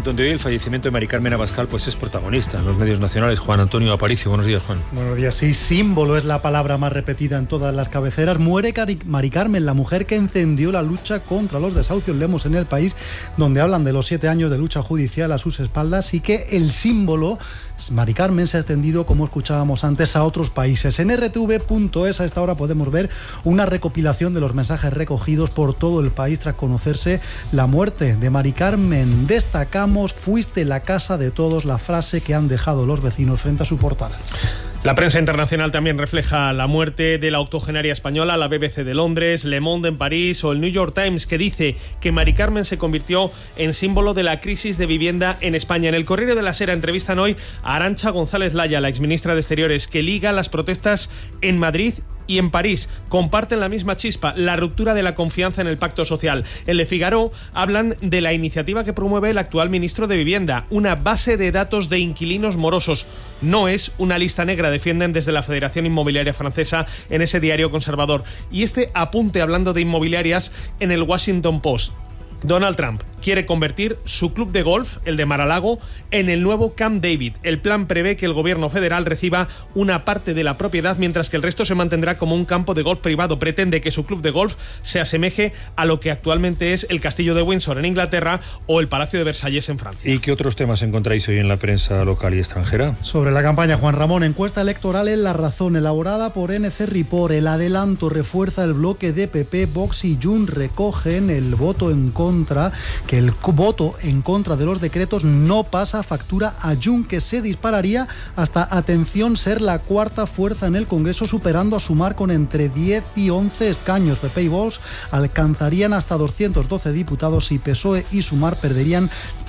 donde hoy el fallecimiento de Mari Carmen Abascal pues es protagonista en los medios nacionales. Juan Antonio Aparicio, buenos días, Juan. Buenos días, sí, símbolo es la palabra más repetida en todas las cabeceras. Muere Mari Carmen, la mujer que encendió la lucha contra los desahucios. Leemos en El País, donde hablan de los 7 años de lucha judicial a sus espaldas y que el símbolo Mari Carmen se ha extendido, como escuchábamos antes, a otros países. En rtv.es a esta hora podemos ver una recopilación de los mensajes recogidos por todo el país tras conocerse la muerte de Mari Carmen. Destacamos: fuiste la casa de todos, la frase que han dejado los vecinos frente a su portal. La prensa internacional también refleja la muerte de la octogenaria española, la BBC de Londres, Le Monde en París o el New York Times, que dice que Mari Carmen se convirtió en símbolo de la crisis de vivienda en España. En el Correo de la Sera entrevistan hoy a Arantxa González Laya, la exministra de Exteriores, que liga las protestas en Madrid y en París. Comparten la misma chispa, la ruptura de la confianza en el pacto social. En Le Figaro hablan de la iniciativa que promueve el actual ministro de Vivienda, una base de datos de inquilinos morosos. No es una lista negra, defienden desde la Federación Inmobiliaria Francesa en ese diario conservador. Y este apunte, hablando de inmobiliarias, en el Washington Post. Donald Trump quiere convertir su club de golf, el de Mar-a-Lago, en el nuevo Camp David. El plan prevé que el gobierno federal reciba una parte de la propiedad, mientras que el resto se mantendrá como un campo de golf privado. Pretende que su club de golf se asemeje a lo que actualmente es el Castillo de Windsor en Inglaterra o el Palacio de Versalles en Francia. ¿Y qué otros temas encontráis hoy en la prensa local y extranjera? Sobre la campaña, Juan Ramón, encuesta electoral en La Razón, elaborada por NC Report. El adelanto refuerza el bloque de PP, Vox y Junts. Recogen el voto en contra, que el voto en contra de los decretos no pasa factura a Junts, que se dispararía hasta, atención, ser la cuarta fuerza en el Congreso, superando a Sumar con entre 10 y 11 escaños. PP y Vox alcanzarían hasta 212 diputados y PSOE y Sumar perderían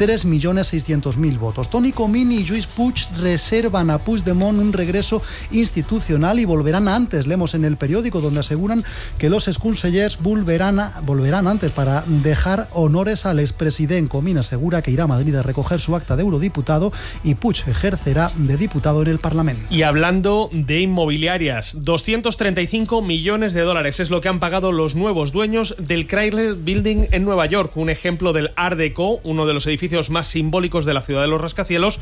3.600.000 votos. Toni Comín y Lluís Puig reservan a Puigdemont un regreso institucional y volverán antes. Leemos en El Periódico, donde aseguran que los exconsellers volverán antes para dejar honores al expresidente. Comín asegura que irá a Madrid a recoger su acta de eurodiputado y Puig ejercerá de diputado en el Parlamento. Y hablando de inmobiliarias, 235 millones de dólares es lo que han pagado los nuevos dueños del Chrysler Building en Nueva York, un ejemplo del Art Deco, uno de los edificios más simbólicos de la ciudad de los rascacielos.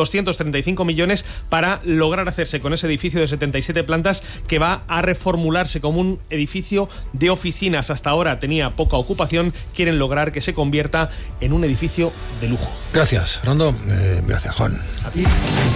235 millones para lograr hacerse con ese edificio de 77 plantas que va a reformularse como un edificio de oficinas. Hasta ahora tenía poca ocupación, quieren lograr que se convierta en un edificio de lujo. Gracias, Fernando. Gracias, Juan. A ti.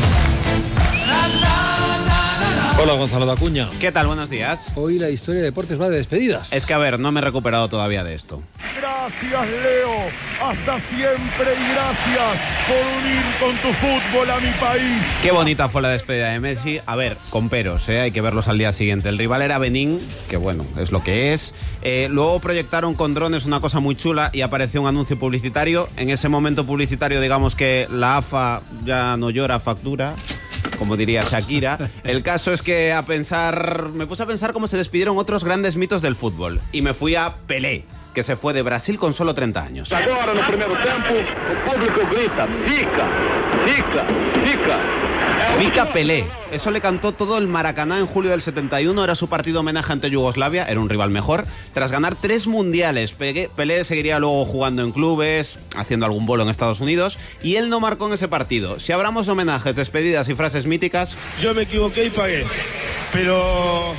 Hola, Gonzalo de Acuña. ¿Qué tal? Buenos días. Hoy la historia de deportes va de despedidas. Es que, a ver, no me he recuperado todavía de esto. Gracias, Leo. Hasta siempre y gracias por unir con tu fútbol a mi país. Qué bonita fue la despedida de Messi. A ver, con peros, hay que verlos al día siguiente. El rival era Benín, que bueno, es lo que es. Luego proyectaron con drones una cosa muy chula y apareció un anuncio publicitario. En ese momento publicitario, digamos que la AFA ya no llora, factura, como diría Shakira. El caso es que me puse a pensar cómo se despidieron otros grandes mitos del fútbol. Y me fui a Pelé, que se fue de Brasil con solo 30 años. Agora, no primeiro tempo, o público grita: fica, fica, fica. Fica Pelé. Eso le cantó todo el Maracaná en julio del 71. Era su partido homenaje ante Yugoslavia. Era un rival mejor. Tras ganar 3 mundiales, Pelé seguiría luego jugando en clubes, haciendo algún bolo en Estados Unidos. Y él no marcó en ese partido. Si hablamos de homenajes, despedidas y frases míticas... Yo me equivoqué y pagué. Pero...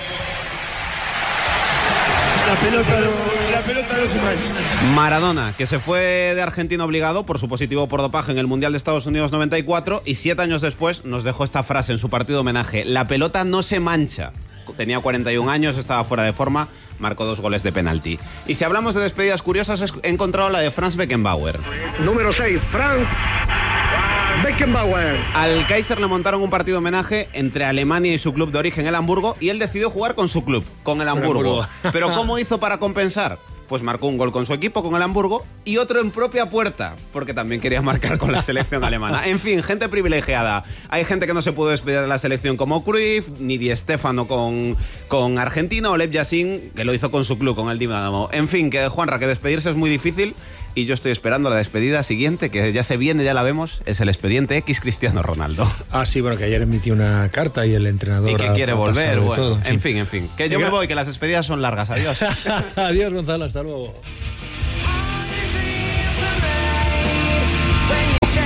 La pelota no se mancha. Maradona, que se fue de Argentina obligado por su positivo por dopaje en el Mundial de Estados Unidos 94 y 7 años después nos dejó esta frase en su partido homenaje: la pelota no se mancha. Tenía 41 años, estaba fuera de forma, marcó 2 goles de penalti. Y si hablamos de despedidas curiosas, he encontrado la de Franz Beckenbauer. Número 6, Franz Beckenbauer. Al Kaiser le montaron un partido homenaje entre Alemania y su club de origen, el Hamburgo, y él decidió jugar con su club, con el Hamburgo. Pero ¿cómo hizo para compensar? Pues marcó un gol con su equipo, con el Hamburgo, y otro en propia puerta, porque también quería marcar con la selección alemana. En fin, gente privilegiada. Hay gente que no se pudo despedir de la selección como Cruyff, ni Di Stéfano con Argentina, o Lev Yashin, que lo hizo con su club, con el Dinamo. En fin, que Juanra, que despedirse es muy difícil, y yo estoy esperando la despedida siguiente, que ya se viene, ya la vemos, es el expediente X Cristiano Ronaldo. Ah, sí, bueno, que ayer emitió una carta y el entrenador... Y que quiere volver, bueno, todo, en fin. Que yo me voy, que las despedidas son largas, adiós. Adiós, Gonzalo, hasta luego.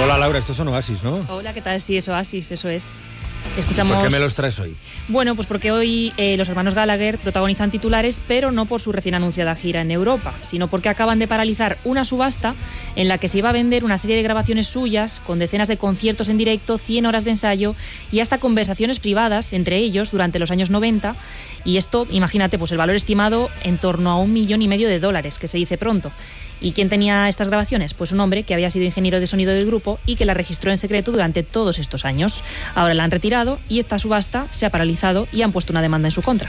Hola Laura, estos son Oasis, ¿no? Hola, ¿qué tal? Sí, es Oasis, eso es. Escuchamos... ¿Por qué me los traes hoy? Bueno, pues porque hoy los hermanos Gallagher protagonizan titulares, pero no por su recién anunciada gira en Europa, sino porque acaban de paralizar una subasta en la que se iba a vender una serie de grabaciones suyas, con decenas de conciertos en directo, 100 horas de ensayo y hasta conversaciones privadas entre ellos durante los años 90. Y esto, imagínate, pues el valor estimado en torno a $1,5 millones, que se dice pronto. ¿Y quién tenía estas grabaciones? Pues un hombre que había sido ingeniero de sonido del grupo y que la registró en secreto durante todos estos años. Ahora la han retirado y esta subasta se ha paralizado y han puesto una demanda en su contra.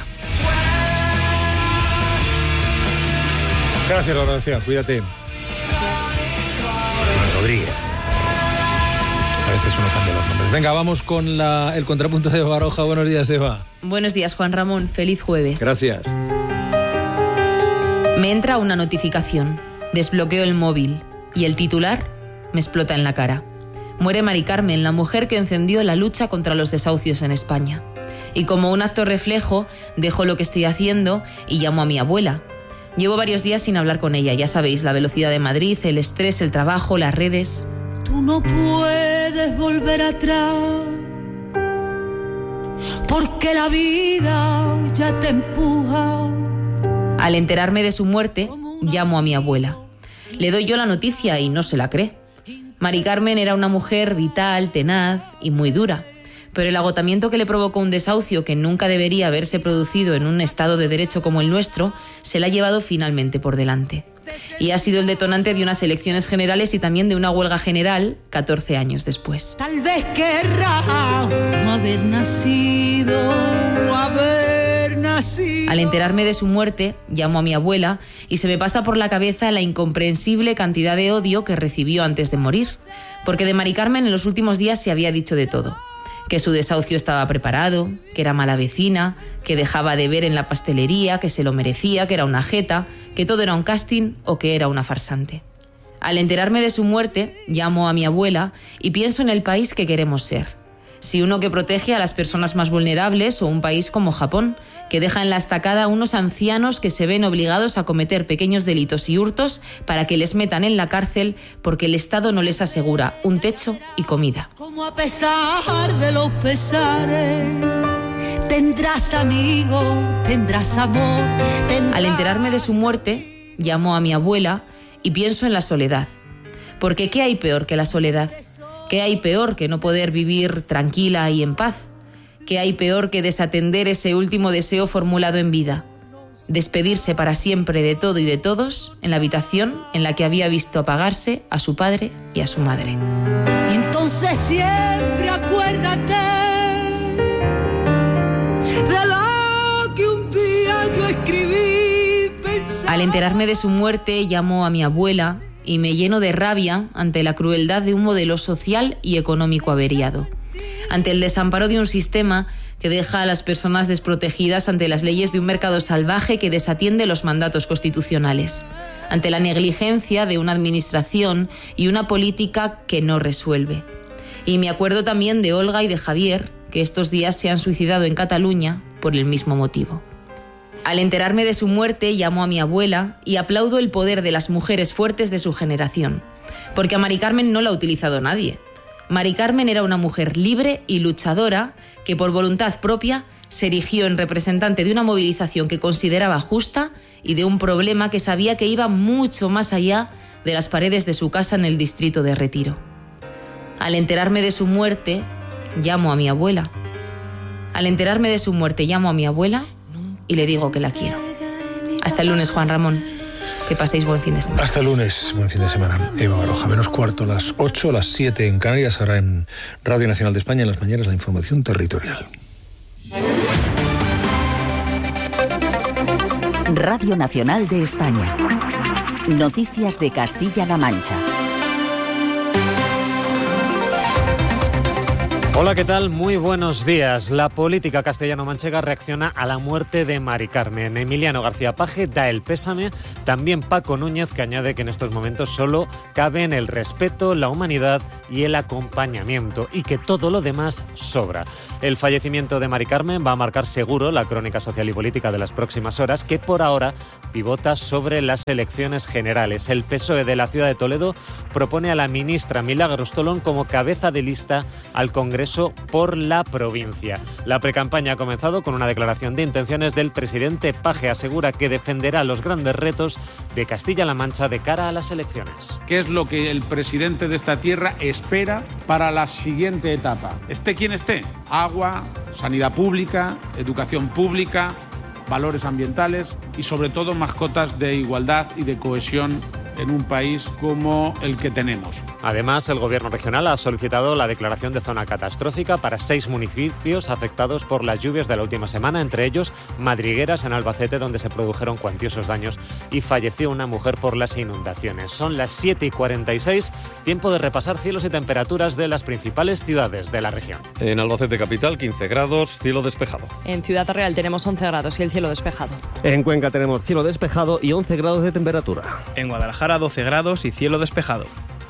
Gracias, Laura García. Cuídate. Rodríguez. A veces uno cambia los nombres. Venga, vamos con el contrapunto de Eva Baroja. Buenos días, Eva. Buenos días, Juan Ramón. Feliz jueves. Gracias. Me entra una notificación. Desbloqueo el móvil y el titular me explota en la cara. Muere Mari Carmen, la mujer que encendió la lucha contra los desahucios en España. Y como un acto reflejo, dejo lo que estoy haciendo y llamo a mi abuela. Llevo varios días sin hablar con ella, ya sabéis, la velocidad de Madrid, el estrés, el trabajo, las redes. Tú no puedes volver atrás, porque la vida ya te empuja. Al enterarme de su muerte, llamo a mi abuela. Le doy yo la noticia y no se la cree. Mari Carmen era una mujer vital, tenaz y muy dura, pero el agotamiento que le provocó un desahucio que nunca debería haberse producido en un estado de derecho como el nuestro, se la ha llevado finalmente por delante. Y ha sido el detonante de unas elecciones generales y también de una huelga general 14 años después. Tal vez querrá no haber nacido, no haber nacido. Al enterarme de su muerte, llamo a mi abuela y se me pasa por la cabeza la incomprensible cantidad de odio que recibió antes de morir. Porque de Mari Carmen en los últimos días se había dicho de todo. Que su desahucio estaba preparado, que era mala vecina, que dejaba de ver en la pastelería, que se lo merecía, que era una jeta, que todo era un casting o que era una farsante. Al enterarme de su muerte, llamo a mi abuela y pienso en el país que queremos ser. Si uno que protege a las personas más vulnerables o un país como Japón, que deja en la estacada a unos ancianos que se ven obligados a cometer pequeños delitos y hurtos para que les metan en la cárcel porque el Estado no les asegura un techo y comida. Como a pesar de los pesares, tendrás amigos, tendrás amor. Al enterarme de su muerte, llamo a mi abuela y pienso en la soledad. Porque ¿qué hay peor que la soledad? ¿Qué hay peor que no poder vivir tranquila y en paz? ¿Qué hay peor que desatender ese último deseo formulado en vida? Despedirse para siempre de todo y de todos en la habitación en la que había visto apagarse a su padre y a su madre. Y entonces siempre acuérdate de lo que un día yo escribí. Al enterarme de su muerte, llamo a mi abuela y me lleno de rabia ante la crueldad de un modelo social y económico averiado. Ante el desamparo de un sistema que deja a las personas desprotegidas ante las leyes de un mercado salvaje que desatiende los mandatos constitucionales, ante la negligencia de una administración y una política que no resuelve. Y me acuerdo también de Olga y de Javier, que estos días se han suicidado en Cataluña por el mismo motivo. Al enterarme de su muerte, llamo a mi abuela y aplaudo el poder de las mujeres fuertes de su generación, porque a Mari Carmen no la ha utilizado nadie. Mari Carmen era una mujer libre y luchadora que por voluntad propia se erigió en representante de una movilización que consideraba justa y de un problema que sabía que iba mucho más allá de las paredes de su casa en el distrito de Retiro. Al enterarme de su muerte, llamo a mi abuela. Al enterarme de su muerte, llamo a mi abuela y le digo que la quiero. Hasta el lunes, Juan Ramón. Que paséis buen fin de semana. Hasta el lunes, buen fin de semana. Eva Baroja, menos cuarto, las 8, las 7 en Canarias, ahora en Radio Nacional de España, en las mañanas, la información territorial. Radio Nacional de España. Noticias de Castilla-La Mancha. Hola, ¿qué tal? Muy buenos días. La política castellano-manchega reacciona a la muerte de Mari Carmen. Emiliano García Paje da el pésame, también Paco Núñez, que añade que en estos momentos solo caben el respeto, la humanidad y el acompañamiento, y que todo lo demás sobra. El fallecimiento de Mari Carmen va a marcar seguro la crónica social y política de las próximas horas, que por ahora pivota sobre las elecciones generales. El PSOE de la ciudad de Toledo propone a la ministra Milagros Tolón como cabeza de lista al Congreso por la provincia. La precampaña ha comenzado con una declaración de intenciones del presidente Paje. Asegura que defenderá los grandes retos de Castilla-La Mancha de cara a las elecciones. ¿Qué es lo que el presidente de esta tierra espera para la siguiente etapa? Esté quien esté. Agua, sanidad pública, educación pública, valores ambientales y sobre todo mascotas de igualdad y de cohesión en un país como el que tenemos. Además, el Gobierno regional ha solicitado la declaración de zona catastrófica para 6 municipios afectados por las lluvias de la última semana, entre ellos Madrigueras, en Albacete, donde se produjeron cuantiosos daños y falleció una mujer por las inundaciones. Son las 7:46, tiempo de repasar cielos y temperaturas de las principales ciudades de la región. En Albacete capital, 15 grados, cielo despejado. En Ciudad Real tenemos 11 grados y el cielo despejado. En Cuenca tenemos cielo despejado y 11 grados de temperatura. En Guadalajara, 12 grados y cielo despejado.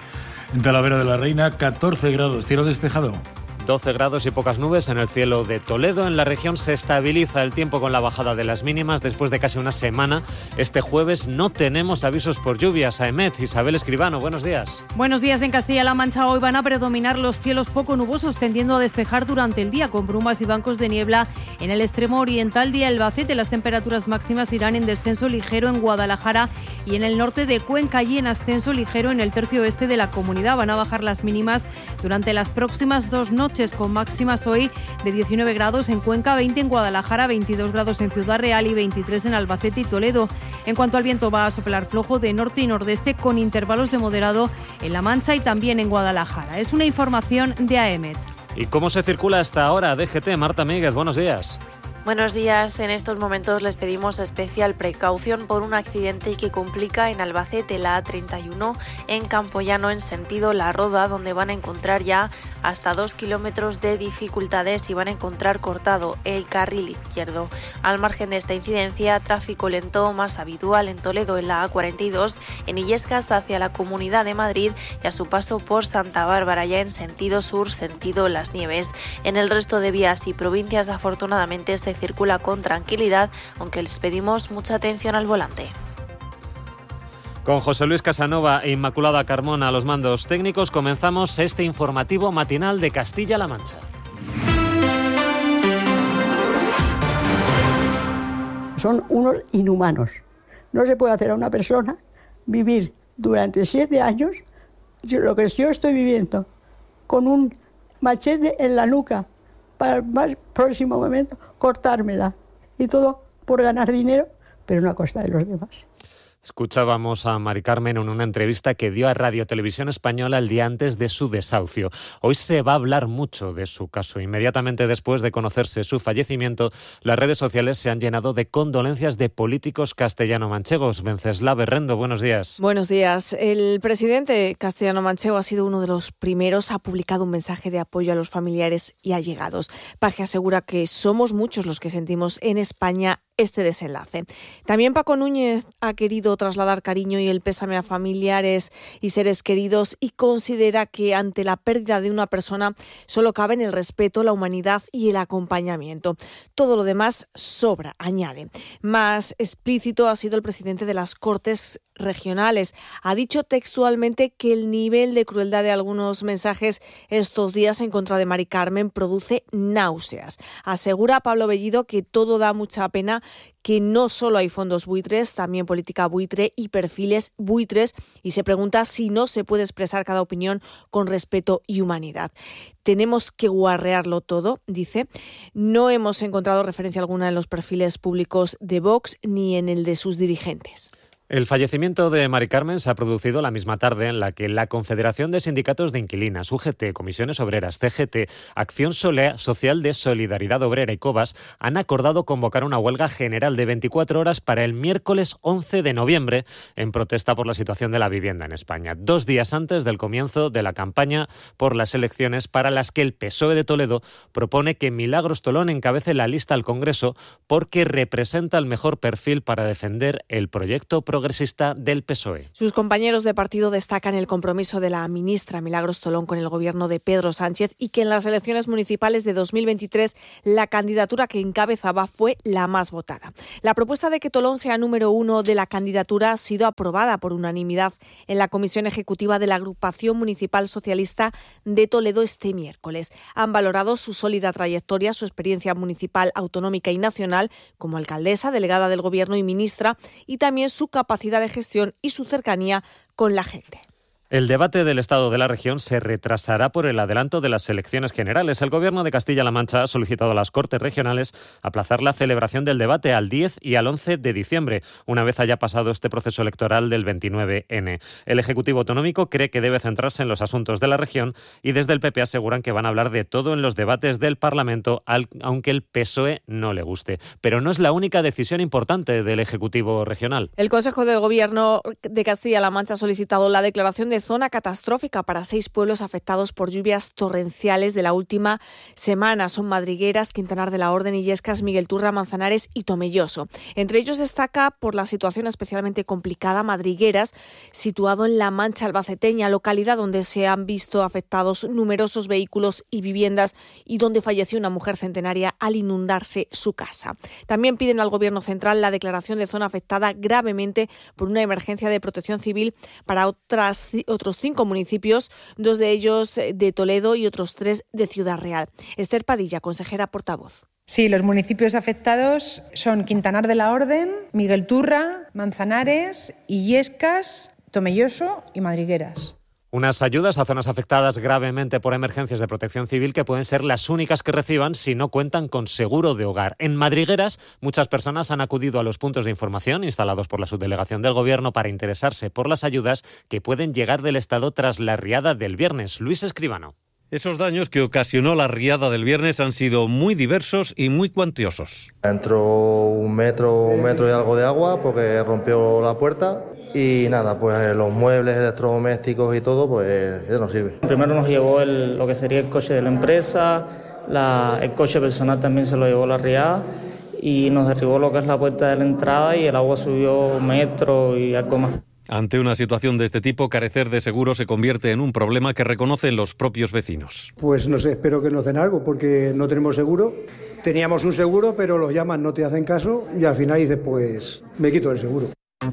En Talavera de la Reina, 14 grados, cielo despejado. 12 grados y pocas nubes en el cielo de Toledo. En la región se estabiliza el tiempo con la bajada de las mínimas después de casi una semana. Este jueves no tenemos avisos por lluvias. Aemet, Isabel Escribano, buenos días. Buenos días. En Castilla-La Mancha hoy van a predominar los cielos poco nubosos, tendiendo a despejar durante el día con brumas y bancos de niebla en el extremo oriental de Albacete. Las temperaturas máximas irán en descenso ligero en Guadalajara y en el norte de Cuenca, y en ascenso ligero en el tercio oeste de la comunidad. Van a bajar las mínimas durante las próximas 2 noches, con máximas hoy de 19 grados en Cuenca, 20 en Guadalajara, 22 grados en Ciudad Real y 23 en Albacete y Toledo. En cuanto al viento, va a soplar flojo de norte y nordeste con intervalos de moderado en La Mancha y también en Guadalajara. Es una información de AEMET. ¿Y cómo se circula hasta ahora? DGT, Marta Míguez, buenos días. Buenos días. En estos momentos les pedimos especial precaución por un accidente que complica en Albacete la A31 en Campoyano en sentido La Roda, donde van a encontrar ya hasta 2 kilómetros de dificultades y van a encontrar cortado el carril izquierdo. Al margen de esta incidencia, tráfico lento más habitual en Toledo en la A42, en Illescas hacia la Comunidad de Madrid y a su paso por Santa Bárbara ya en sentido sur, sentido Las Nieves. En el resto de vías y provincias, afortunadamente, se circula con tranquilidad, aunque les pedimos mucha atención al volante. Con José Luis Casanova e Inmaculada Carmona a los mandos técnicos, comenzamos este informativo matinal de Castilla-La Mancha. Son unos inhumanos. No se puede hacer a una persona vivir durante 7 años lo que yo estoy viviendo, con un machete en la nuca, para el más próximo momento cortármela, y todo por ganar dinero, pero no a costa de los demás. Escuchábamos a Mari Carmen en una entrevista que dio a Radio Televisión Española el día antes de su desahucio. Hoy se va a hablar mucho de su caso. Inmediatamente después de conocerse su fallecimiento, las redes sociales se han llenado de condolencias de políticos castellano-manchegos. Venceslao Berrendo, buenos días. Buenos días. El presidente castellano-manchego ha sido uno de los primeros. Ha publicado un mensaje de apoyo a los familiares y allegados. Paje asegura que somos muchos los que sentimos en España este desenlace. También Paco Núñez ha querido trasladar cariño y el pésame a familiares y seres queridos, y considera que ante la pérdida de una persona solo caben el respeto, la humanidad y el acompañamiento. Todo lo demás sobra, añade. Más explícito ha sido el presidente de las Cortes Regionales. Ha dicho textualmente que el nivel de crueldad de algunos mensajes estos días en contra de Mari Carmen produce náuseas. Asegura Pablo Bellido que todo da mucha pena, que no solo hay fondos buitres, también política buitre y perfiles buitres, y se pregunta si no se puede expresar cada opinión con respeto y humanidad. Tenemos que guarrearlo todo, dice. No hemos encontrado referencia alguna en los perfiles públicos de Vox ni en el de sus dirigentes. El fallecimiento de Mari Carmen se ha producido la misma tarde en la que la Confederación de Sindicatos de Inquilinas, UGT, Comisiones Obreras, CGT, Acción Social de Solidaridad Obrera y COBAS han acordado convocar una huelga general de 24 horas para el miércoles 11 de noviembre en protesta por la situación de la vivienda en España, 2 días antes del comienzo de la campaña por las elecciones para las que el PSOE de Toledo propone que Milagros Tolón encabece la lista al Congreso porque representa el mejor perfil para defender el proyecto progresista del PSOE. Sus compañeros de partido destacan el compromiso de la ministra Milagros Tolón con el gobierno de Pedro Sánchez y que en las elecciones municipales de 2023 la candidatura que encabezaba fue la más votada. La propuesta de que Tolón sea número 1 de la candidatura ha sido aprobada por unanimidad en la Comisión Ejecutiva de la Agrupación Municipal Socialista de Toledo este miércoles. Han valorado su sólida trayectoria, su experiencia municipal, autonómica y nacional como alcaldesa, delegada del gobierno y ministra, y también su capacidad de gestión y su cercanía con la gente. El debate del estado de la región se retrasará por el adelanto de las elecciones generales. El Gobierno de Castilla-La Mancha ha solicitado a las Cortes regionales aplazar la celebración del debate al 10 y al 11 de diciembre, una vez haya pasado este proceso electoral del 29N. El Ejecutivo Autonómico cree que debe centrarse en los asuntos de la región y desde el PP aseguran que van a hablar de todo en los debates del Parlamento, aunque el PSOE no le guste. Pero no es la única decisión importante del Ejecutivo regional. El Consejo de Gobierno de Castilla-La Mancha ha solicitado la declaración de zona catastrófica para 6 pueblos afectados por lluvias torrenciales de la última semana. Son Madrigueras, Quintanar de la Orden, Illescas, Miguel Turra, Manzanares y Tomelloso. Entre ellos destaca por la situación especialmente complicada Madrigueras, situado en la Mancha albaceteña, localidad donde se han visto afectados numerosos vehículos y viviendas y donde falleció una mujer centenaria al inundarse su casa. También piden al Gobierno central la declaración de zona afectada gravemente por una emergencia de protección civil para otros 5 municipios, 2 de ellos de Toledo y otros 3 de Ciudad Real. Esther Padilla, consejera portavoz. Sí, los municipios afectados son Quintanar de la Orden, Miguel Turra, Manzanares, Illescas, Tomelloso y Madrigueras. Unas ayudas a zonas afectadas gravemente por emergencias de protección civil que pueden ser las únicas que reciban si no cuentan con seguro de hogar. En Madrigueras, muchas personas han acudido a los puntos de información instalados por la subdelegación del Gobierno para interesarse por las ayudas que pueden llegar del Estado tras la riada del viernes. Luis Escribano. Esos daños que ocasionó la riada del viernes han sido muy diversos y muy cuantiosos. Entró un metro y algo de agua porque rompió la puerta. Y nada, pues los muebles electrodomésticos y todo, pues ya no sirve. Primero nos llevó lo que sería el coche de la empresa, el coche personal también se lo llevó la riada y nos derribó lo que es la puerta de la entrada y el agua subió 1 metro y algo más. Ante una situación de este tipo, carecer de seguro se convierte en un problema que reconocen los propios vecinos. Pues no sé, espero que nos den algo porque no tenemos seguro. Teníamos un seguro, pero los llaman, no te hacen caso y al final dices, pues me quito el seguro.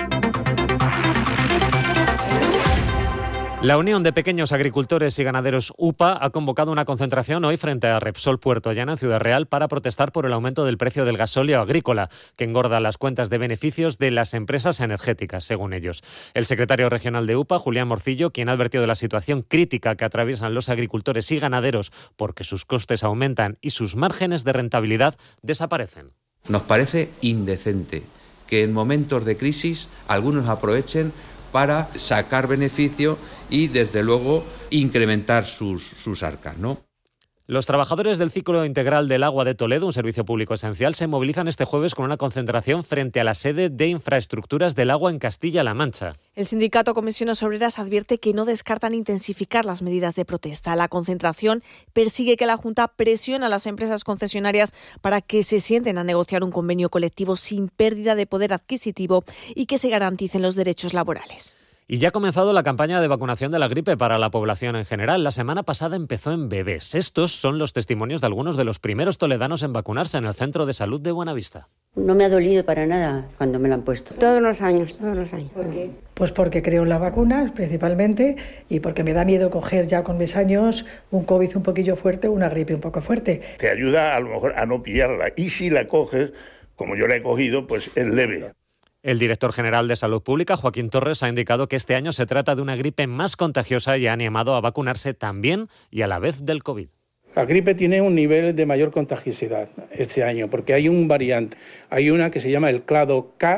La Unión de Pequeños Agricultores y Ganaderos UPA ha convocado una concentración hoy frente a Repsol Puerto Llano en Ciudad Real para protestar por el aumento del precio del gasóleo agrícola, que engorda las cuentas de beneficios de las empresas energéticas, según ellos. El secretario regional de UPA, Julián Morcillo, quien ha advertido de la situación crítica que atraviesan los agricultores y ganaderos porque sus costes aumentan y sus márgenes de rentabilidad desaparecen. Nos parece indecente que en momentos de crisis algunos aprovechen para sacar beneficio y, desde luego, incrementar sus arcas, ¿no? Los trabajadores del ciclo integral del agua de Toledo, un servicio público esencial, se movilizan este jueves con una concentración frente a la sede de infraestructuras del agua en Castilla-La Mancha. El sindicato Comisiones Obreras advierte que no descartan intensificar las medidas de protesta. La concentración persigue que la Junta presione a las empresas concesionarias para que se sienten a negociar un convenio colectivo sin pérdida de poder adquisitivo y que se garanticen los derechos laborales. Y ya ha comenzado la campaña de vacunación de la gripe para la población en general. La semana pasada empezó en bebés. Estos son los testimonios de algunos de los primeros toledanos en vacunarse en el Centro de Salud de Buenavista. No me ha dolido para nada cuando me la han puesto. Todos los años. ¿Por qué? Pues porque creo en la vacuna, principalmente, y porque me da miedo coger ya con mis años un COVID un poquillo fuerte o una gripe un poco fuerte. Te ayuda a lo mejor a no pillarla. Y si la coges, como yo la he cogido, pues es leve. El director general de Salud Pública, Joaquín Torres, ha indicado que este año se trata de una gripe más contagiosa y ha animado a vacunarse también y a la vez del COVID. La gripe tiene un nivel de mayor contagiosidad este año porque hay un variante. Hay una que se llama el clado K,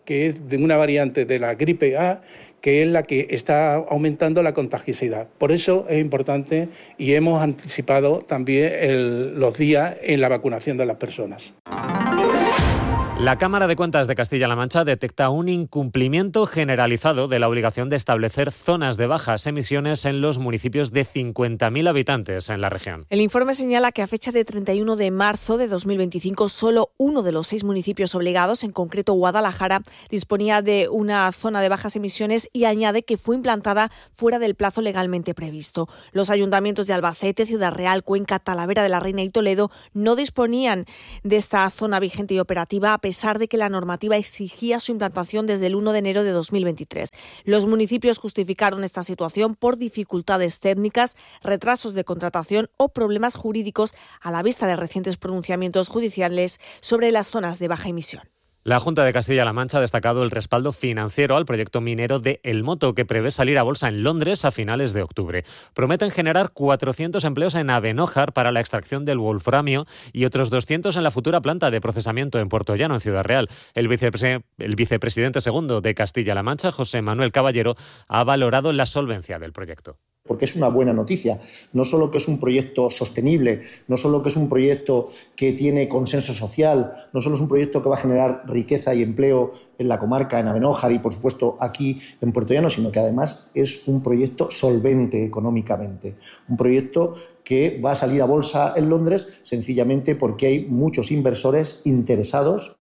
que es de una variante de la gripe A, que es la que está aumentando la contagiosidad. Por eso es importante y hemos anticipado también los días en la vacunación de las personas. La Cámara de Cuentas de Castilla-La Mancha detecta un incumplimiento generalizado de la obligación de establecer zonas de bajas emisiones en los municipios de 50.000 habitantes en la región. El informe señala que a fecha de 31 de marzo de 2025 solo uno de los 6 municipios obligados, en concreto Guadalajara, disponía de una zona de bajas emisiones y añade que fue implantada fuera del plazo legalmente previsto. Los ayuntamientos de Albacete, Ciudad Real, Cuenca, Talavera de la Reina y Toledo no disponían de esta zona vigente y operativa, a pesar de que la normativa exigía su implantación desde el 1 de enero de 2023. Los municipios justificaron esta situación por dificultades técnicas, retrasos de contratación o problemas jurídicos a la vista de recientes pronunciamientos judiciales sobre las zonas de baja emisión. La Junta de Castilla-La Mancha ha destacado el respaldo financiero al proyecto minero de El Moto, que prevé salir a bolsa en Londres a finales de octubre. Prometen generar 400 empleos en Abenójar para la extracción del wolframio y otros 200 en la futura planta de procesamiento en Puerto Llano, en Ciudad Real. El vicepresidente segundo de Castilla-La Mancha, José Manuel Caballero, ha valorado la solvencia del proyecto. Porque es una buena noticia, no solo que es un proyecto sostenible, no solo que es un proyecto que tiene consenso social, no solo es un proyecto que va a generar riqueza y empleo en la comarca, en Abenójar y por supuesto aquí en Puerto Llano, sino que además es un proyecto solvente económicamente, un proyecto que va a salir a bolsa en Londres sencillamente porque hay muchos inversores interesados.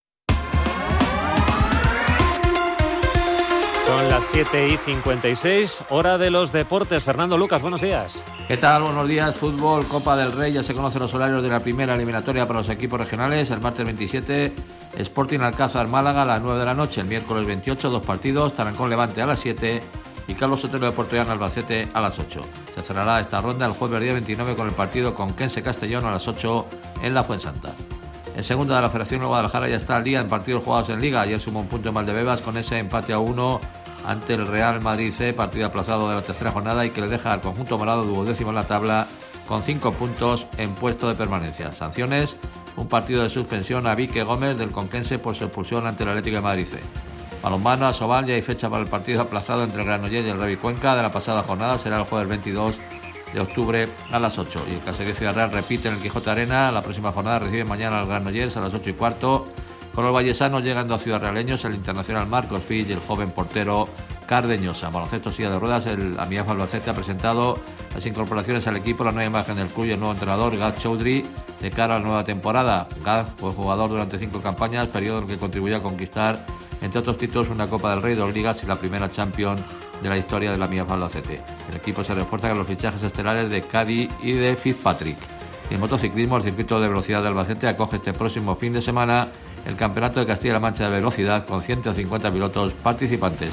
Son las 7:56, hora de los deportes. Fernando Lucas, buenos días. ¿Qué tal? Buenos días. Fútbol, Copa del Rey. Ya se conocen los horarios de la primera eliminatoria para los equipos regionales. El martes 27, Sporting Alcázar Málaga a las 9 de la noche. El miércoles 28, 2 partidos. Tarancón Levante a las 7 y Carlos Sotelo de Puerto Llano Albacete a las 8. Se cerrará esta ronda el jueves día 29 con el partido Conquense Castellón a las 8 en la Fuensanta. En segunda de la Federación de Guadalajara ya está al día en partidos jugados en Liga. Ayer sumó un punto más de Bebas con ese empate a 1 ante el Real Madrid C, partido aplazado de la tercera jornada y que le deja al conjunto morado 12º en la tabla con 5 puntos en puesto de permanencia. Sanciones: un partido de suspensión a Vique Gómez del Conquense por su expulsión ante el Atlético de Madrid C. Balonmano, a Sobal, ya hay fecha para el partido aplazado entre el Granollers y el Revi Cuenca de la pasada jornada. Será el jueves 22 de octubre a las 8. Y el Caserío Ciudad Real repite en el Quijote Arena. La próxima jornada recibe mañana al Granollers a las 8:15. Con los vallesanos llegando a Ciudad Realeños el internacional Marcos Fill y el joven portero Cardeñosa. Baloncesto silla de ruedas, el Amiaf Albacete ha presentado las incorporaciones al equipo, la nueva imagen del club y el nuevo entrenador Gaz Choudhury de cara a la nueva temporada. Gaz fue jugador durante 5 campañas, periodo en el que contribuyó a conquistar, entre otros títulos, una Copa del Rey, 2 ligas y la primera Champions de la historia del Amiaf Albacete. El equipo se refuerza con los fichajes estelares de Cádiz y de Fitzpatrick. Y en motociclismo, el circuito de velocidad de Albacete acoge este próximo fin de semana el Campeonato de Castilla-La Mancha de Velocidad con 150 pilotos participantes.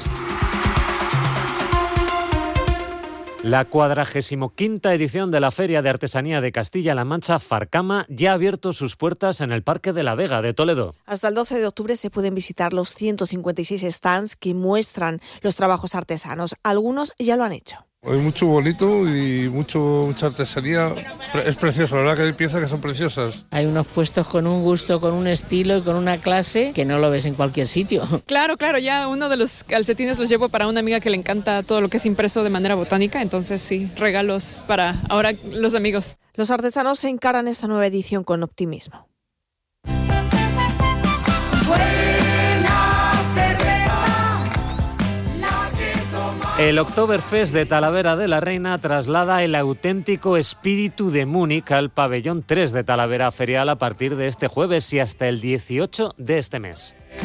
La 45ª edición de la Feria de Artesanía de Castilla-La Mancha, Farcama, ya ha abierto sus puertas en el Parque de la Vega de Toledo. Hasta el 12 de octubre se pueden visitar los 156 stands que muestran los trabajos artesanos. Algunos ya lo han hecho. Hay mucho bonito y mucha artesanía. Es precioso, la verdad que hay piezas que son preciosas. Hay unos puestos con un gusto, con un estilo y con una clase que no lo ves en cualquier sitio. Claro, ya uno de los calcetines los llevo para una amiga que le encanta todo lo que es impreso de manera botánica, entonces sí, regalos para ahora los amigos. Los artesanos se encaran esta nueva edición con optimismo. El Oktoberfest de Talavera de la Reina traslada el auténtico espíritu de Múnich al pabellón 3 de Talavera Ferial a partir de este jueves y hasta el 18 de este mes.